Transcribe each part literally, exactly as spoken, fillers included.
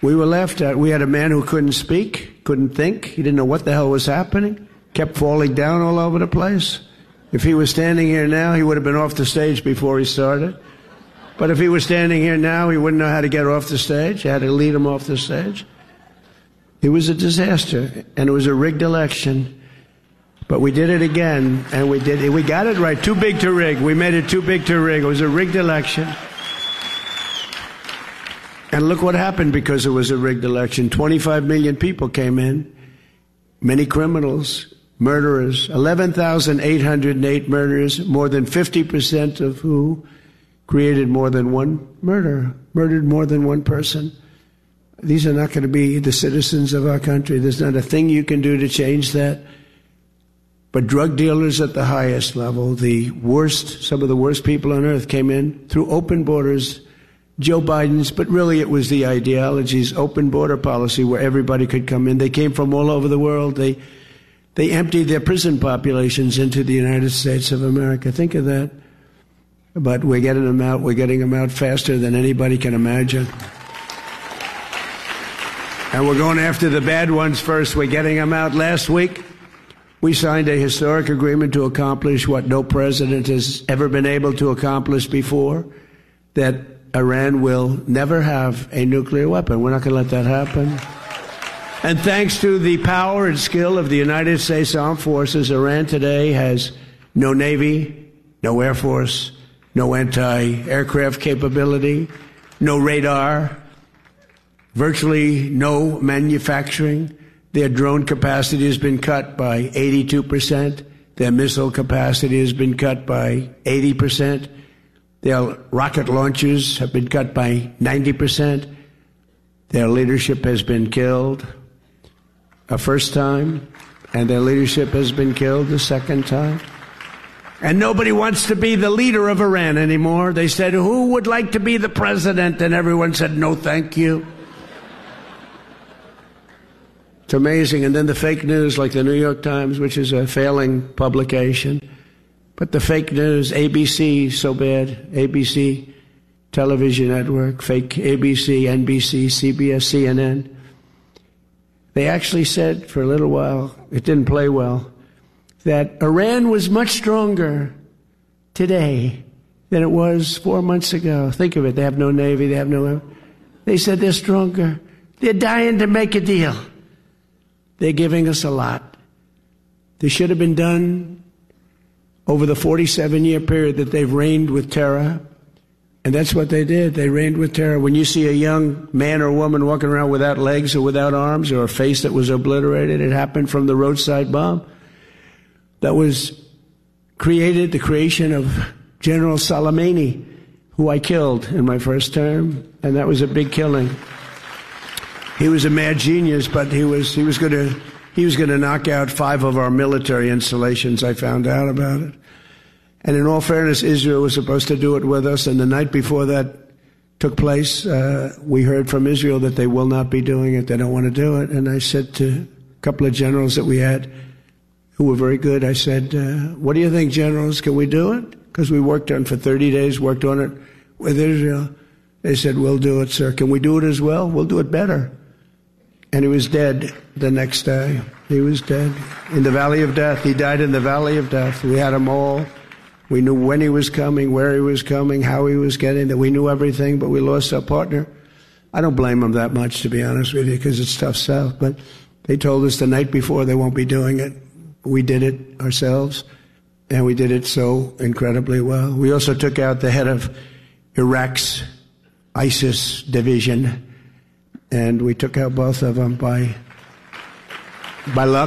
We were laughed at. We had a man who couldn't speak, couldn't think. He didn't know what the hell was happening. Kept falling down all over the place. If he was standing here now, he would have been off the stage before he started. But if he was standing here now, he wouldn't know how to get off the stage. You had to lead him off the stage. It was a disaster, and it was a rigged election. But we did it again, and we did it. We got it right. Too big to rig. We made it too big to rig. It was a rigged election. And look what happened because it was a rigged election. twenty-five million people came in, many criminals, murderers, eleven thousand eight hundred eight murderers, more than fifty percent of who created more than one murder, murdered more than one person. These are not going to be the citizens of our country. There's not a thing you can do to change that. But drug dealers at the highest level, the worst, some of the worst people on earth came in through open borders. Joe Biden's, but really it was the ideology's open border policy where everybody could come in. They came from all over the world. They they emptied their prison populations into the United States of America. Think of that. But we're getting them out. We're getting them out faster than anybody can imagine. And we're going after the bad ones first. We're getting them out. Last week, we signed a historic agreement to accomplish what no president has ever been able to accomplish before, that Iran will never have a nuclear weapon. We're not going to let that happen. And thanks to the power and skill of the United States Armed Forces, Iran today has no Navy, no Air Force, no anti-aircraft capability, no radar, virtually no manufacturing. Their drone capacity has been cut by eighty-two percent. Their missile capacity has been cut by eighty percent. Their rocket launchers have been cut by ninety percent. Their leadership has been killed a first time, and their leadership has been killed a second time. And nobody wants to be the leader of Iran anymore. They said, who would like to be the president? And everyone said, no, thank you. It's amazing. And then the fake news, like the New York Times, which is a failing publication. But the fake news, A B C, so bad, A B C television network, fake A B C, N B C, C B S, C N N. They actually said for a little while, it didn't play well, that Iran was much stronger today than it was four months ago. Think of it. They have no Navy. They have no... They said they're stronger. They're dying to make a deal. They're giving us a lot. This should have been done over the forty-seven year period that they've reigned with terror. And that's what they did. They reigned with terror. When you see a young man or woman walking around without legs or without arms or a face that was obliterated, it happened from the roadside bomb that was created, the creation of General Soleimani, who I killed in my first term. And that was a big killing. He was a mad genius, but he was, he was going to, he was going to knock out five of our military installations. I found out about it. And in all fairness, Israel was supposed to do it with us. And the night before that took place, uh, we heard from Israel that they will not be doing it. They don't want to do it. And I said to a couple of generals that we had who were very good, I said, uh, what do you think, generals? Can we do it? Because we worked on for thirty days, worked on it with Israel. They said, we'll do it, sir. Can we do it as well? We'll do it better. And he was dead the next day. He was dead in the valley of death. He died in the valley of death. We had him all. We knew when he was coming, where he was coming, how he was getting there. We knew everything, but we lost our partner. I don't blame him that much, to be honest with you, because it's tough stuff. But they told us the night before they won't be doing it. We did it ourselves, and we did it so incredibly well. We also took out the head of Iraq's ISIS division, and we took out both of them by by luck,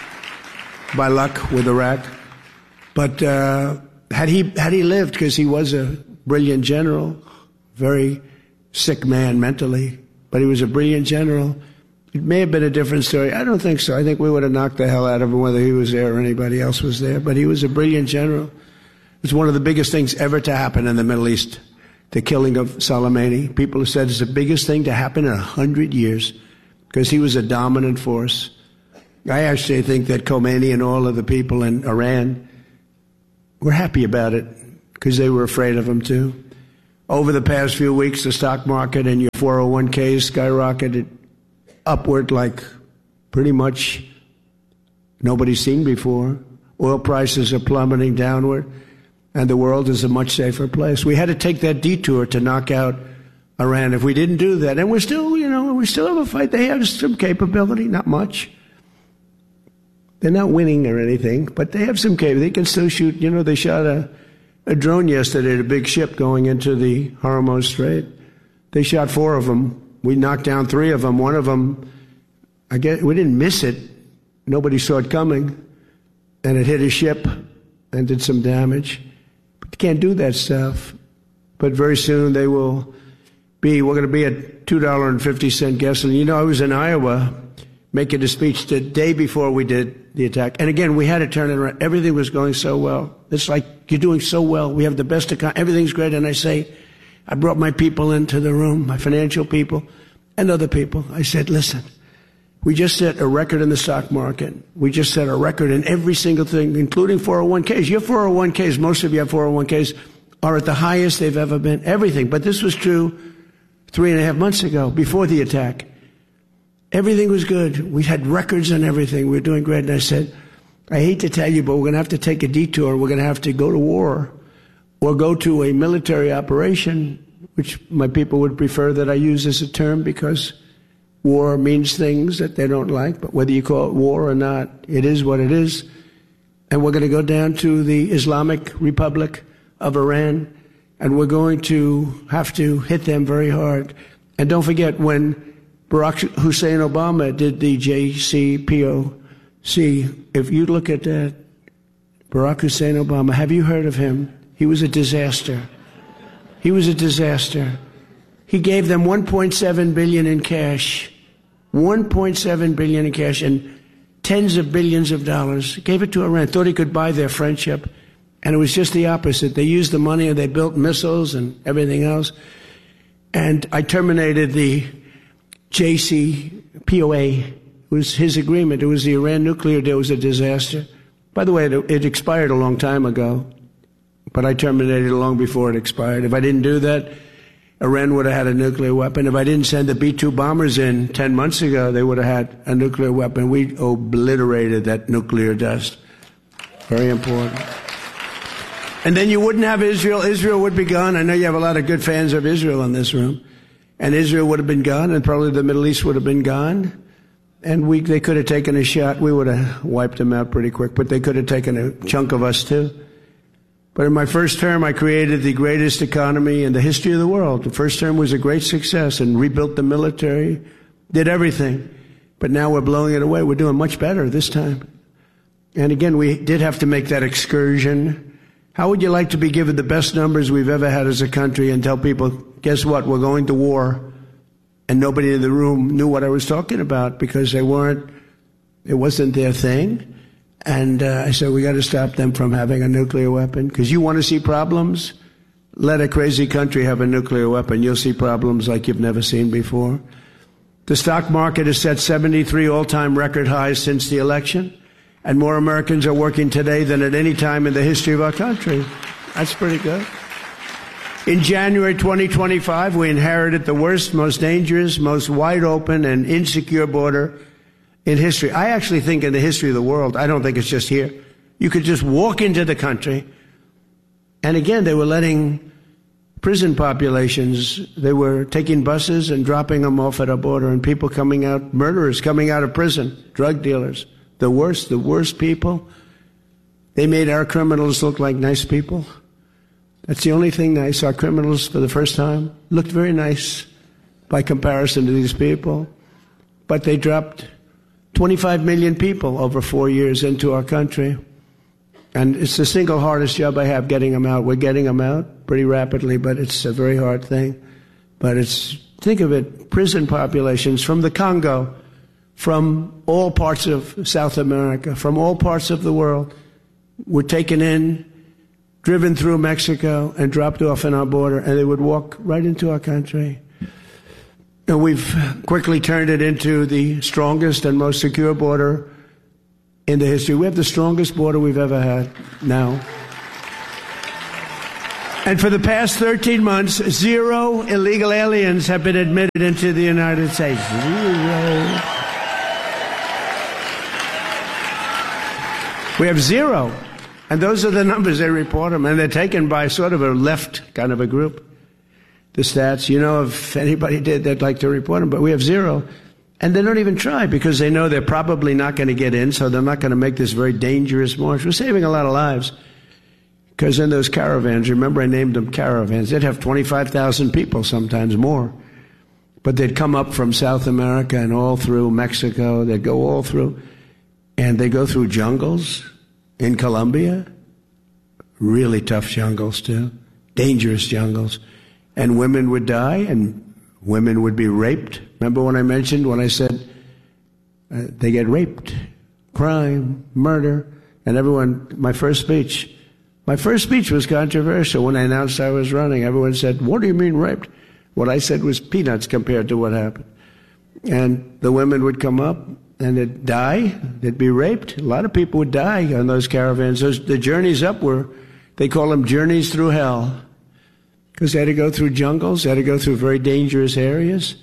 by luck with Iraq. But uh, had he had he lived, because he was a brilliant general, very sick man mentally, but he was a brilliant general, it may have been a different story. I don't think so. I think we would have knocked the hell out of him whether he was there or anybody else was there. But he was a brilliant general. It's one of the biggest things ever to happen in the Middle East, the killing of Soleimani. People have said it's the biggest thing to happen in a hundred years because he was a dominant force. I actually think that Khomeini and all of the people in Iran were happy about it because they were afraid of him too. over the past few weeks, the stock market and your four oh one k's skyrocketed upward like pretty much nobody's seen before. Oil prices are plummeting downward, and the world is a much safer place. We had to take that detour to knock out Iran. If we didn't do that, and we're still, you know, we still have a fight. They have some capability, not much. They're not winning or anything, but they have some capability. They can still shoot. You know, they shot a, a drone yesterday at a big ship going into the Hormuz Strait. They shot four of them. We knocked down three of them. One of them, I guess, we didn't miss it. Nobody saw it coming, and it hit a ship and did some damage. But you can't do that stuff. But very soon they will be, we're going to be at two dollars and fifty cents gasoline. You know, I was in Iowa making a speech the day before we did the attack. And again, we had to turn it around. Everything was going so well. It's like, you're doing so well. We have the best economy. Everything's great. And I say, I brought my people into the room, my financial people and other people. I said, listen, we just set a record in the stock market. We just set a record in every single thing, including four oh one k's. Your four oh one k's, most of you have four oh one k's, are at the highest they've ever been. Everything. But this was true three and a half months ago, before the attack. Everything was good. We had records and everything. We were doing great. And I said, I hate to tell you, but we're going to have to take a detour. We're going to have to go to war or go to a military operation, which my people would prefer that I use as a term because war means things that they don't like. But whether you call it war or not, it is what it is. And we're going to go down to the Islamic Republic of Iran, and we're going to have to hit them very hard. And don't forget, when Barack Hussein Obama did the J C P O C, if you look at that, Barack Hussein Obama, have you heard of him? He was a disaster. He was a disaster. He gave them one point seven billion dollars in cash, one point seven billion dollars in cash, and tens of billions of dollars. Gave it to Iran, thought he could buy their friendship, and it was just the opposite. They used the money and they built missiles and everything else. And I terminated the J C P O A. It was his agreement. It was the Iran nuclear deal. It was a disaster. By the way, it, it expired a long time ago, but I terminated it long before it expired. If I didn't do that, Iran would have had a nuclear weapon. If I didn't send the B two bombers in ten months ago, they would have had a nuclear weapon. We obliterated that nuclear dust. Very important. And then you wouldn't have Israel. Israel would be gone. I know you have a lot of good fans of Israel in this room. And Israel would have been gone, and probably the Middle East would have been gone. And we, they could have taken a shot. We would have wiped them out pretty quick, but they could have taken a chunk of us too. But in my first term, I created the greatest economy in the history of the world. The first term was a great success and rebuilt the military, did everything. But now we're blowing it away. We're doing much better this time. And again, we did have to make that excursion. How would you like to be given the best numbers we've ever had as a country and tell people, guess what, we're going to war, and nobody in the room knew what I was talking about because they weren't, it wasn't their thing. And uh, I said, we got to stop them from having a nuclear weapon. Because you want to see problems? Let a crazy country have a nuclear weapon. You'll see problems like you've never seen before. The stock market has set seventy-three all-time record highs since the election. And more Americans are working today than at any time in the history of our country. That's pretty good. In January twenty twenty-five, we inherited the worst, most dangerous, most wide open and insecure border in history. I actually think in the history of the world, I don't think it's just here. You could just walk into the country, and again, they were letting prison populations, they were taking buses and dropping them off at our border, and people coming out, murderers coming out of prison, drug dealers, the worst, the worst people. They made our criminals look like nice people. That's the only thing nice. Our criminals, for the first time, looked very nice by comparison to these people. But they dropped twenty-five million people over four years into our country. And it's the single hardest job I have, getting them out. We're getting them out pretty rapidly, but it's a very hard thing. But it's, think of it, prison populations from the Congo, from all parts of South America, from all parts of the world, were taken in, driven through Mexico, and dropped off in our border, and they would walk right into our country. And we've quickly turned it into the strongest and most secure border in the history. We have the strongest border we've ever had now. And for the past thirteen months, zero illegal aliens have been admitted into the United States. Zero. We have zero. And those are the numbers, they report them. And they're taken by sort of a left kind of a group. The stats, you know, if anybody did, they'd like to report them. But we have zero. And they don't even try because they know they're probably not going to get in, so they're not going to make this very dangerous march. We're saving a lot of lives. Because in those caravans, remember I named them caravans, they'd have twenty-five thousand people, sometimes more. But they'd come up from South America and all through Mexico. They'd go all through. And they go through jungles in Colombia. Really tough jungles, too. Dangerous jungles. And women would die, and women would be raped. Remember when I mentioned, when I said uh, they get raped, crime, murder, and everyone, my first speech, my first speech was controversial. When I announced I was running, everyone said, what do you mean raped? What I said was peanuts compared to what happened. And the women would come up and they'd die, they'd be raped. A lot of people would die on those caravans. Those, the journeys up were, they call them journeys through hell. Because they had to go through jungles, they had to go through very dangerous areas.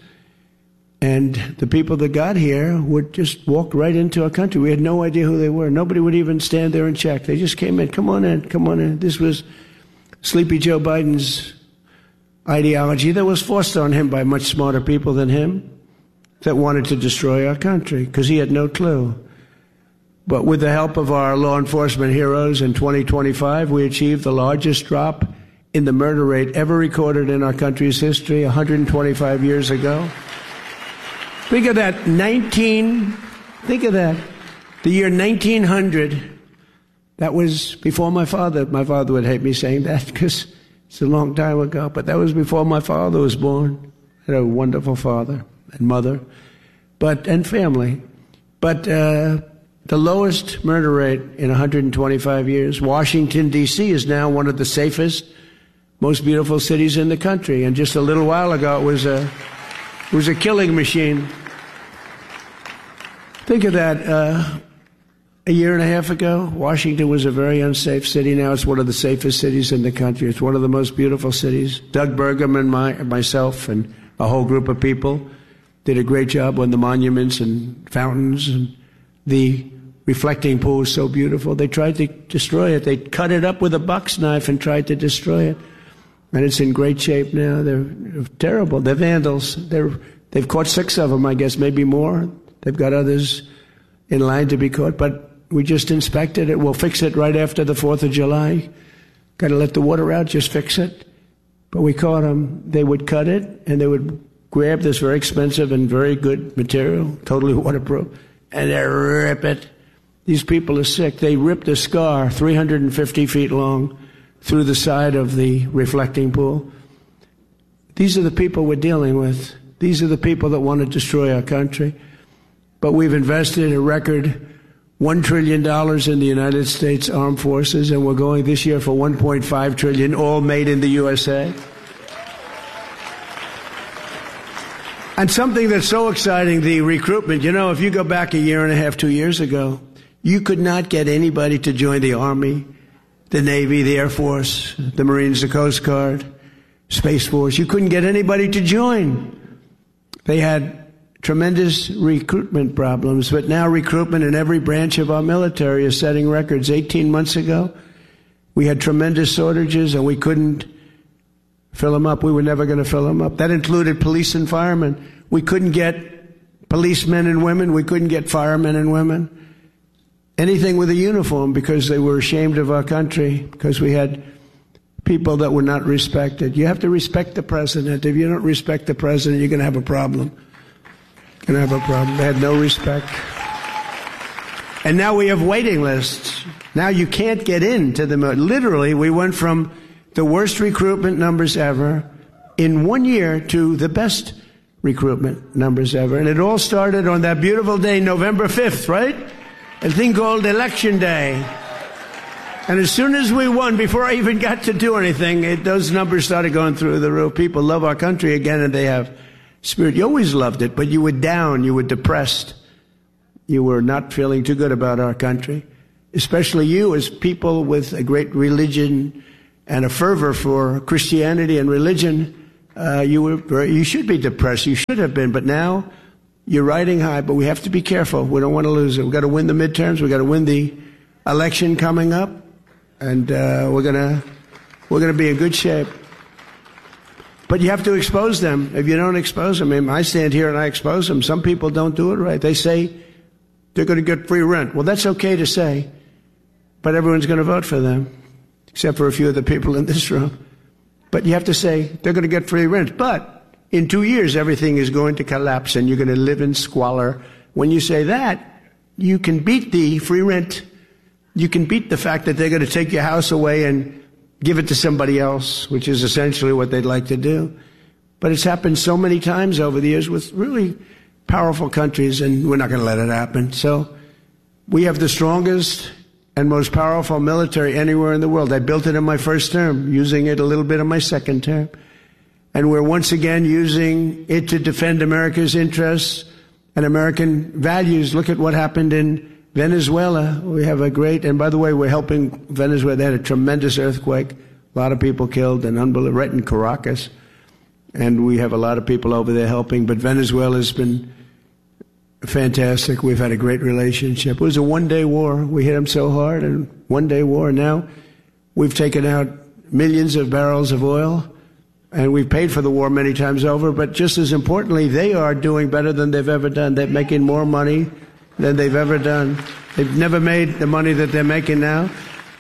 And the people that got here would just walk right into our country. We had no idea who they were. Nobody would even stand there and check. They just came in. Come on in. Come on in. This was Sleepy Joe Biden's ideology that was forced on him by much smarter people than him that wanted to destroy our country because he had no clue. But with the help of our law enforcement heroes in twenty twenty-five, we achieved the largest drop in the murder rate ever recorded in our country's history one hundred twenty-five years ago. Think of that, nineteen, think of that, the year nineteen hundred, that was before my father. My father would hate me saying that because it's a long time ago, but that was before my father was born. I had a wonderful father and mother, but and family. But uh, the lowest murder rate in one hundred twenty-five years. Washington, D C is now one of the safest, most beautiful cities in the country. And just a little while ago, it was a, it was a killing machine. Think of that. Uh, a year and a half ago, Washington was a very unsafe city. Now it's one of the safest cities in the country. It's one of the most beautiful cities. Doug Burgum and my, myself and a whole group of people did a great job on the monuments and fountains. And the reflecting pool was so beautiful. They tried to destroy it. They cut it up with a box knife and tried to destroy it. And it's in great shape now. They're terrible. They're vandals. They're, they've caught six of them, I guess, maybe more. They've got others in line to be caught. But we just inspected it. We'll fix it right after the fourth of July. Got to let the water out, just fix it. But we caught them. They would cut it, and they would grab this very expensive and very good material, totally waterproof, and they rip it. These people are sick. They ripped a scar three hundred fifty feet long through the side of the reflecting pool. These are the people we're dealing with. These are the people that want to destroy our country. But we've invested a record one trillion dollars in the United States Armed Forces, and we're going this year for one point five trillion dollars, all made in the U S A. And something that's so exciting, the recruitment. You know, if you go back a year and a half, two years ago, you could not get anybody to join the Army, the Navy, the Air Force, the Marines, the Coast Guard, Space Force. You couldn't get anybody to join. They had tremendous recruitment problems, but now recruitment in every branch of our military is setting records. eighteen months ago, we had tremendous shortages and we couldn't fill them up. We were never going to fill them up. That included police and firemen. We couldn't get policemen and women. We couldn't get firemen and women. Anything with a uniform because they were ashamed of our country, because we had people that were not respected. You have to respect the president. If you don't respect the president, you're going to have a problem. You're going to have a problem. They had no respect. And now we have waiting lists. Now you can't get into the military. Literally, we went from the worst recruitment numbers ever in one year to the best recruitment numbers ever. And it all started on that beautiful day, November fifth, right? A thing called Election Day. And as soon as we won, before I even got to do anything, it, those numbers started going through the roof. People love our country again, and they have spirit. You always loved it, but you were down, you were depressed. You were not feeling too good about our country. Especially you, as people with a great religion and a fervor for Christianity and religion, uh, you were, you should be depressed. You should have been, but now you're riding high. But we have to be careful. We don't want to lose it. We've got to win the midterms. We've got to win the election coming up, and uh, we're gonna we're gonna be in good shape. But you have to expose them. If you don't expose them, I mean, I stand here and I expose them. Some people don't do it right. They say they're going to get free rent. Well, that's okay to say, but everyone's going to vote for them, except for a few of the people in this room. But you have to say they're going to get free rent. But in two years, everything is going to collapse and you're going to live in squalor. When you say that, you can beat the free rent. You can beat the fact that they're going to take your house away and give it to somebody else, which is essentially what they'd like to do. But it's happened so many times over the years with really powerful countries, and we're not going to let it happen. So we have the strongest and most powerful military anywhere in the world. I built it in my first term, using it a little bit in my second term. And we're once again using it to defend America's interests and American values. Look at what happened in Venezuela. We have a great, and by the way, we're helping Venezuela. They had a tremendous earthquake, a lot of people killed, and unbelievable, right in Caracas. And we have a lot of people over there helping, but Venezuela's been fantastic. We've had a great relationship. It was a one-day war. We hit them so hard, and one-day war. Now we've taken out millions of barrels of oil, and we've paid for the war many times over, but just as importantly, they are doing better than they've ever done. They're making more money than they've ever done. They've never made the money that they're making now.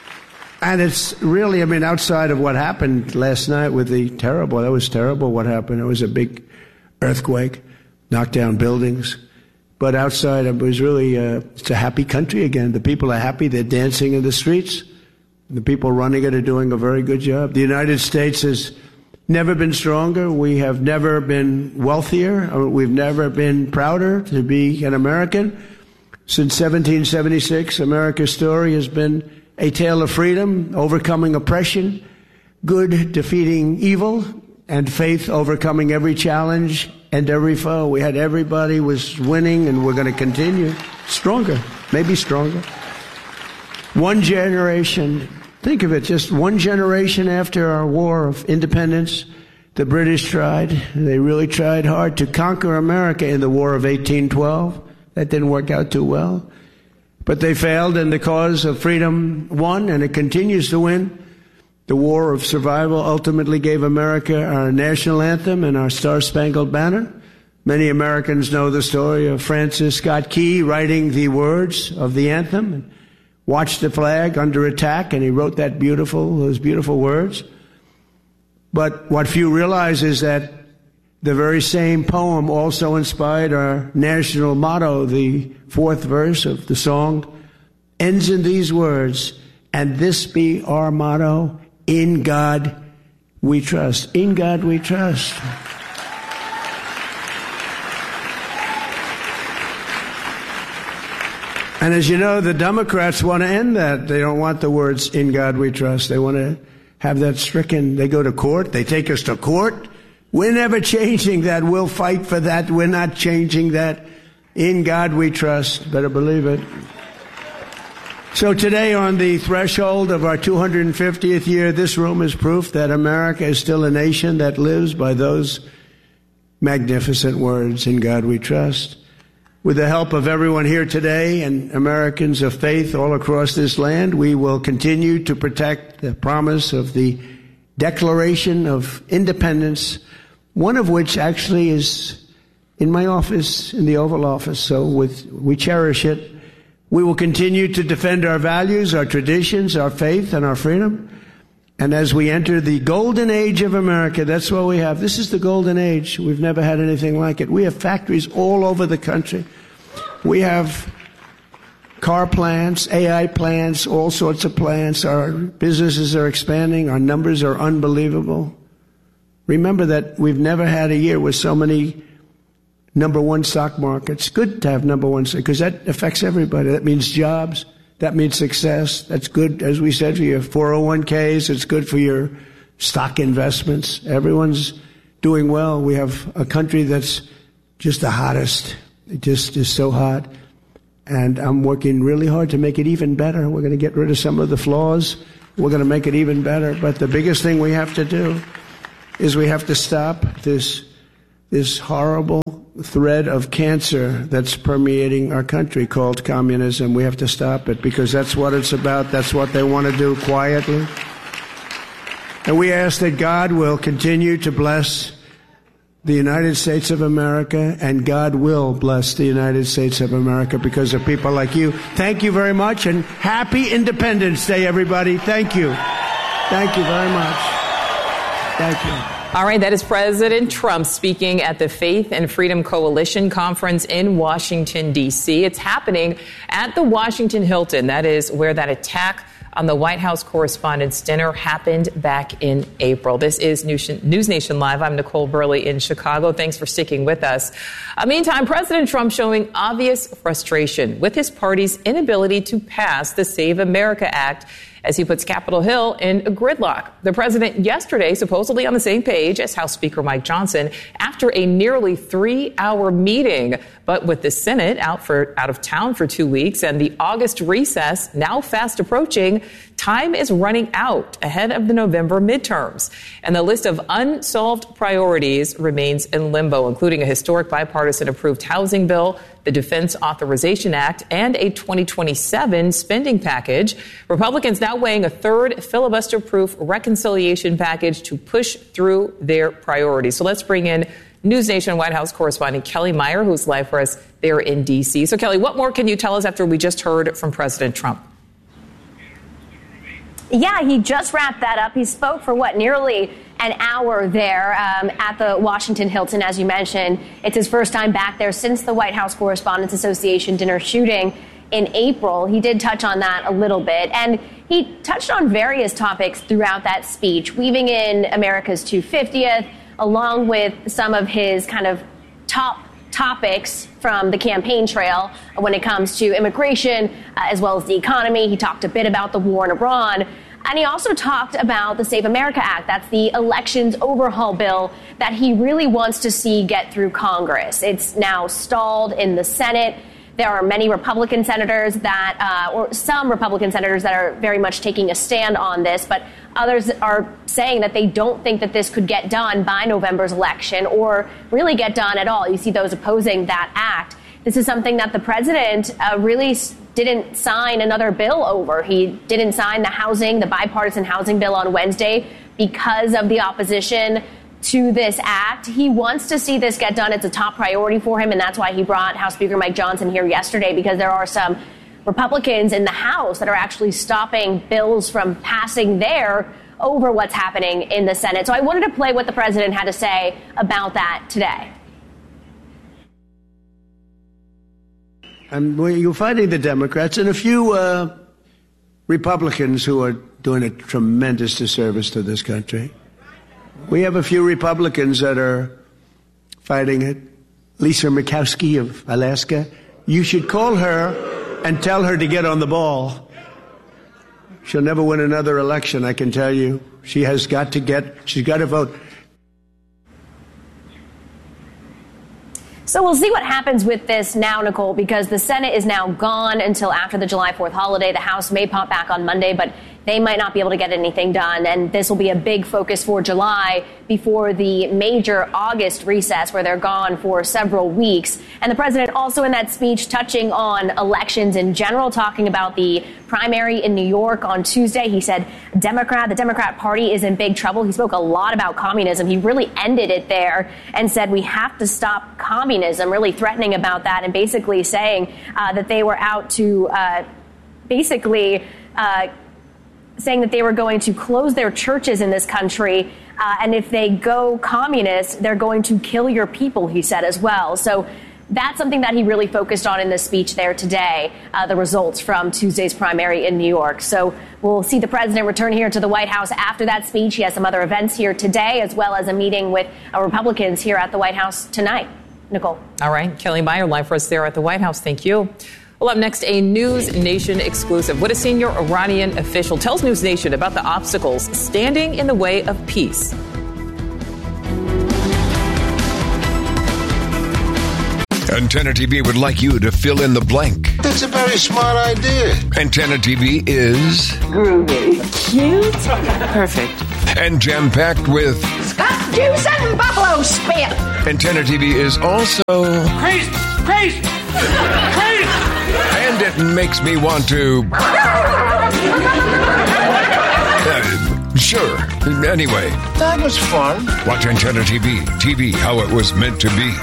And it's really, I mean, outside of what happened last night with the terrible, that was terrible what happened. It was a big earthquake, knocked down buildings. But outside, it was really, uh, it's a happy country again. The people are happy. They're dancing in the streets. The people running it are doing a very good job. The United States has never been stronger. We have never been wealthier. We've never been prouder to be an American. Since seventeen seventy-six, America's story has been a tale of freedom, overcoming oppression, good defeating evil, and faith overcoming every challenge and every foe. We had everybody was winning, and we're going to continue stronger, maybe stronger. One generation, think of it, just one generation after our war of independence, the British tried, they really tried hard to conquer America in the War of eighteen twelve. That didn't work out too well. But they failed, and the cause of freedom won, and it continues to win. The War of Survival ultimately gave America our national anthem and our Star-Spangled Banner. Many Americans know the story of Francis Scott Key writing the words of the anthem and watched the flag under attack, and he wrote that beautiful, those beautiful words. But what few realize is that the very same poem also inspired our national motto. The fourth verse of the song ends in these words, and this be our motto, in God we trust. In God we trust. And as you know, the Democrats want to end that. They don't want the words, in God we trust. They want to have that stricken. They go to court. They take us to court. We're never changing that. We'll fight for that. We're not changing that. In God we trust. Better believe it. So today, on the threshold of our two hundred fiftieth year, this room is proof that America is still a nation that lives by those magnificent words, in God we trust. With the help of everyone here today and Americans of faith all across this land, we will continue to protect the promise of the Declaration of Independence, one of which actually is in my office, in the Oval Office, so with, we cherish it. We will continue to defend our values, our traditions, our faith, and our freedom. And as we enter the golden age of America, that's what we have. This is the golden age. We've never had anything like it. We have factories all over the country. We have car plants, A I plants, all sorts of plants. Our businesses are expanding. Our numbers are unbelievable. Remember that we've never had a year with so many number one stock markets. Good to have number one, because that affects everybody. That means jobs. That means success. That's good, as we said, for your four oh one k's. It's good for your stock investments. Everyone's doing well. We have a country that's just the hottest. It just is so hot. And I'm working really hard to make it even better. We're going to get rid of some of the flaws We're going to make it even better. But the biggest thing we have to do is we have to stop this this horrible thread of cancer that's permeating our country called communism. We have to stop it because that's what it's about. That's what they want to do quietly. And we ask that God will continue to bless the United States of America, and God will bless the United States of America because of people like you. Thank you very much, and happy Independence Day, everybody. Thank you. Thank you very much. Thank you. All right, that is President Trump speaking at the Faith and Freedom Coalition Conference in Washington, D C. It's happening at the Washington Hilton. That is where that attack on the White House Correspondents' Dinner happened back in April. This is News Nation Live. I'm Nicole Burley in Chicago. Thanks for sticking with us. Uh, meantime, President Trump showing obvious frustration with his party's inability to pass the Save America Act as he puts Capitol Hill in a gridlock. The president yesterday supposedly on the same page as House Speaker Mike Johnson after a nearly three-hour meeting. But with the Senate out for out of town for two weeks and the August recess now fast approaching, time is running out ahead of the November midterms. And the list of unsolved priorities remains in limbo, including a historic bipartisan approved housing bill, the Defense Authorization Act, and a twenty twenty-seven spending package. Republicans now weighing a third filibuster-proof reconciliation package to push through their priorities. So let's bring in News Nation White House correspondent Kelly Meyer, who's live for us there in D C. So, Kelly, what more can you tell us after we just heard from President Trump? Yeah, he just wrapped that up. He spoke for, what, nearly an hour there um, at the Washington Hilton, as you mentioned. It's his first time back there since the White House Correspondents' Association dinner shooting in April. He did touch on that a little bit, and he touched on various topics throughout that speech, weaving in America's two hundred fiftieth, along with some of his kind of top topics from the campaign trail when it comes to immigration, uh, as well as the economy. He talked a bit about the war in Iran. And he also talked about the Save America Act. That's the elections overhaul bill that he really wants to see get through Congress. It's now stalled in the Senate. There are many Republican senators that, uh, or some Republican senators that are very much taking a stand on this, but others are saying that they don't think that this could get done by November's election or really get done at all. You see those opposing that act. This is something that the president uh, really didn't sign another bill over. He didn't sign the housing, the bipartisan housing bill on Wednesday because of the opposition to this act. He wants to see this get done. It's a top priority for him, and that's why he brought House Speaker Mike Johnson here yesterday, because there are some Republicans in the House that are actually stopping bills from passing there over what's happening in the Senate. So I wanted to play what the president had to say about that today. And you're fighting the Democrats and a few uh, Republicans who are doing a tremendous disservice to this country. We have a few Republicans that are fighting it. Lisa Murkowski of Alaska. You should call her and tell her to get on the ball. She'll never win another election, I can tell you. She has got to get, she's got to vote. So we'll see what happens with this now, Nicole, because the Senate is now gone until after the July fourth holiday. The House may pop back on Monday, but they might not be able to get anything done. And this will be a big focus for July before the major August recess, where they're gone for several weeks. And the president also in that speech touching on elections in general, talking about the primary in New York on Tuesday. He said Democrat, the Democrat Party is in big trouble. He spoke a lot about communism. He really ended it there and said we have to stop communism, really threatening about that and basically saying uh, that they were out to uh, basically uh, saying that they were going to close their churches in this country. Uh, and if they go communist, they're going to kill your people, he said as well. So that's something that he really focused on in the speech there today, uh, the results from Tuesday's primary in New York. So we'll see the president return here to the White House after that speech. He has some other events here today, as well as a meeting with uh, Republicans here at the White House tonight. Nicole. All right. Kelly Meyer live for us there at the White House. Thank you. Well, up next, a News Nation exclusive. What a senior Iranian official tells News Nation about the obstacles standing in the way of peace. Antenna T V would like you to fill in the blank. That's a very smart idea. Antenna T V is... groovy. Cute. Perfect. And jam-packed with... Scott juice and buffalo spit. Antenna T V is also... Crazy! Crazy! Crazy! And it makes me want to... uh, sure. Anyway. That was fun. Watch Antenna T V. T V how it was meant to be.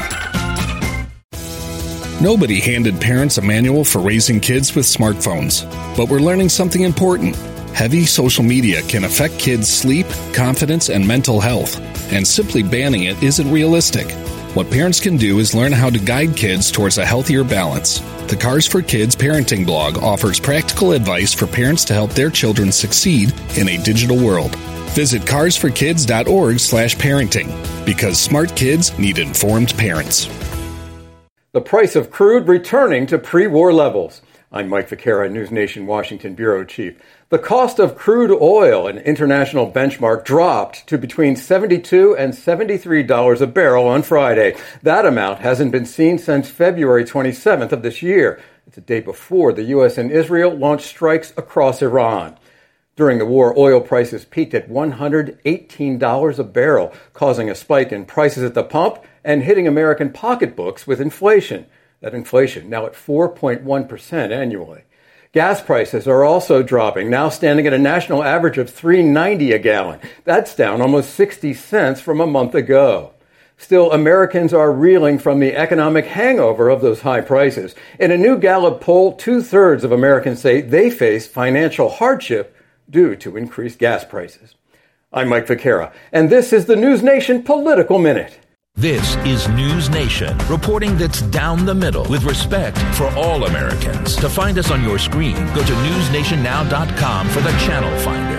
Nobody handed parents a manual for raising kids with smartphones, but we're learning something important. Heavy social media can affect kids' sleep, confidence, and mental health, and simply banning it isn't realistic. What parents can do is learn how to guide kids towards a healthier balance. The Cars for Kids parenting blog offers practical advice for parents to help their children succeed in a digital world. Visit cars for kids dot org slash parenting, because smart kids need informed parents. The price of crude returning to pre-war levels. I'm Mike Vaquera, News Nation Washington Bureau Chief. The cost of crude oil, an international benchmark, dropped to between seventy-two dollars and seventy-three dollars a barrel on Friday. That amount hasn't been seen since February twenty-seventh of this year. It's a day before the U S and Israel launched strikes across Iran. During the war, oil prices peaked at one hundred eighteen dollars a barrel, causing a spike in prices at the pump and hitting American pocketbooks with inflation. That inflation now at four point one percent annually. Gas prices are also dropping, now standing at a national average of three dollars and ninety cents a gallon. That's down almost sixty cents from a month ago. Still, Americans are reeling from the economic hangover of those high prices. In a new Gallup poll, two-thirds of Americans say they face financial hardship due to increased gas prices. I'm Mike Vaquera, and this is the News Nation Political Minute. This is News Nation, reporting that's down the middle with respect for all Americans. To find us on your screen, go to news nation now dot com for the channel finder.